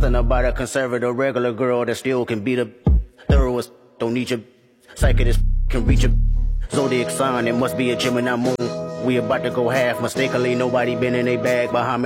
Something about a conservative regular girl that still can be the thoroughest. Don't need your psychic can reach a zodiac sign. It must be a Gemini moon. We about to go half. Mistakenly, nobody been in a bag behind me.